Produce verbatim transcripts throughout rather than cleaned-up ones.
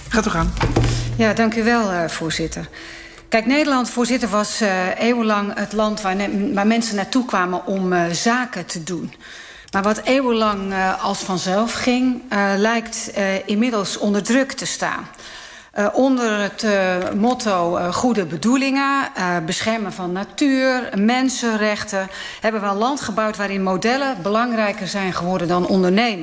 Gaat u gaan. Ja, dank u wel, uh, voorzitter. Kijk, Nederland, voorzitter, was uh, eeuwenlang het land waar, ne- waar mensen naartoe kwamen om uh, zaken te doen. Maar wat eeuwenlang uh, als vanzelf ging, uh, lijkt uh, inmiddels onder druk te staan. Uh, onder het uh, motto uh, goede bedoelingen, uh, beschermen van natuur, mensenrechten, hebben we een land gebouwd waarin modellen belangrijker zijn geworden dan ondernemen.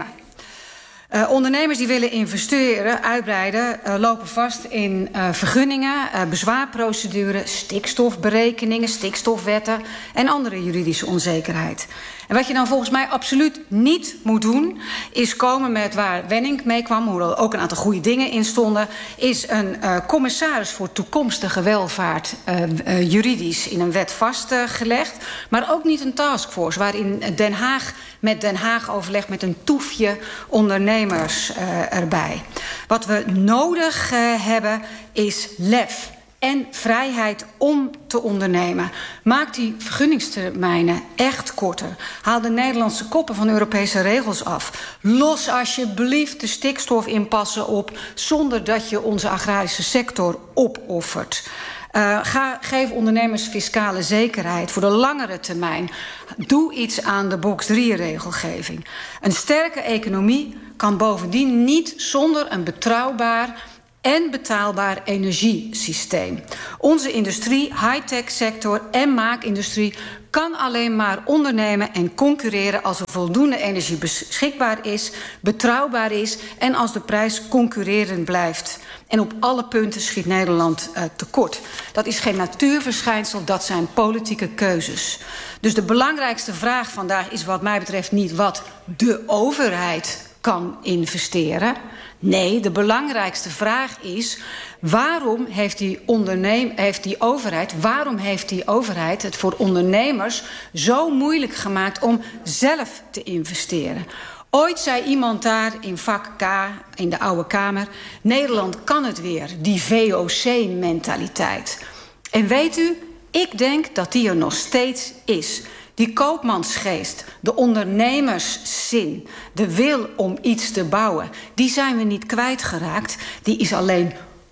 Uh, ondernemers die willen investeren, uitbreiden, uh, lopen vast in uh, vergunningen, uh, bezwaarprocedures, stikstofberekeningen, stikstofwetten en andere juridische onzekerheid. En wat je dan volgens mij absoluut niet moet doen, is komen met waar Wenning mee kwam, hoewel er ook een aantal goede dingen in stonden, is een uh, commissaris voor toekomstige welvaart uh, uh, juridisch in een wet vastgelegd, uh, maar ook niet een taskforce waarin Den Haag met Den Haag overlegt met een toefje ondernemers uh, erbij. Wat we nodig uh, hebben is lef en vrijheid om te ondernemen. Maak die vergunningstermijnen echt korter. Haal de Nederlandse koppen van Europese regels af. Los alsjeblieft de stikstofinpassen op zonder dat je onze agrarische sector opoffert. Uh, ga, geef ondernemers fiscale zekerheid voor de langere termijn. Doe iets aan de box drie regelgeving. Een sterke economie kan bovendien niet zonder een betrouwbaar en betaalbaar energiesysteem. Onze industrie, high-tech sector en maakindustrie kan alleen maar ondernemen en concurreren als er voldoende energie beschikbaar is, betrouwbaar is en als de prijs concurrerend blijft. En op alle punten schiet Nederland uh, tekort. Dat is geen natuurverschijnsel, dat zijn politieke keuzes. Dus de belangrijkste vraag vandaag is wat mij betreft niet wat de overheid kan investeren. Nee, de belangrijkste vraag is waarom heeft die, onderneem, heeft die overheid, waarom heeft die overheid het voor ondernemers zo moeilijk gemaakt om zelf te investeren? Ooit zei iemand daar in vak K, in de Oude Kamer, Nederland kan het weer, die V O C-mentaliteit. En weet u, ik denk dat die er nog steeds is. Die koopmansgeest, de ondernemerszin, de wil om iets te bouwen, die zijn we niet kwijtgeraakt. Die is alleen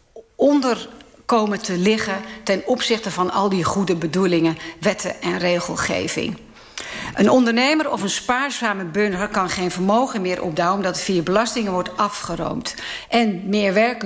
onder komen te liggen ten opzichte van al die goede bedoelingen, wetten en regelgeving. Een ondernemer of een spaarzame burger kan geen vermogen meer opbouwen omdat het via belastingen wordt afgeroomd. En meer werk